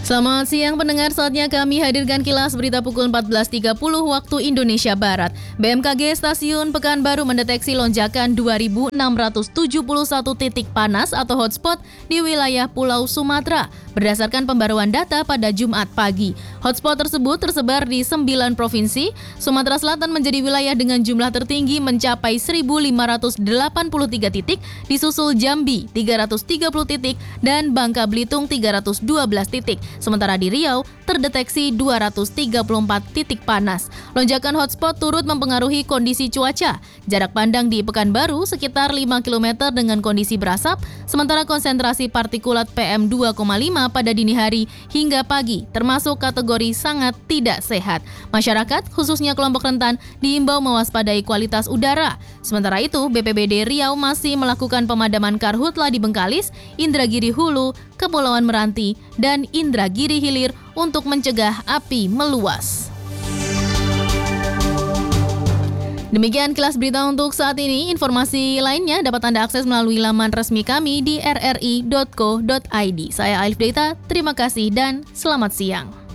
Selamat siang pendengar, saatnya kami hadirkan kilas berita pukul 14.30 waktu Indonesia Barat. BMKG Stasiun Pekanbaru mendeteksi lonjakan 2.671 titik panas atau hotspot di wilayah Pulau Sumatera berdasarkan pembaruan data pada Jumat pagi. Hotspot tersebut tersebar di 9 provinsi. Sumatera Selatan menjadi wilayah dengan jumlah tertinggi mencapai 1.583 titik, disusul Jambi 330 titik dan Bangka Belitung 312 titik. Sementara di Riau terdeteksi 234 titik panas. Lonjakan hotspot turut mempengaruhi kondisi cuaca. Jarak pandang di Pekanbaru sekitar 5 km dengan kondisi berasap, sementara konsentrasi partikulat PM 2,5 pada dini hari hingga pagi termasuk kategori sangat tidak sehat. Masyarakat, khususnya kelompok rentan, diimbau mewaspadai kualitas udara. Sementara itu, BPBD Riau masih melakukan pemadaman karhutla di Bengkalis, Indragiri Hulu, Kepulauan Meranti, dan Indragiri Hilir untuk mencegah api meluas. Demikian kilas berita untuk saat ini. Informasi lainnya dapat Anda akses melalui laman resmi kami di rri.co.id. Saya Alif Deta, terima kasih dan selamat siang.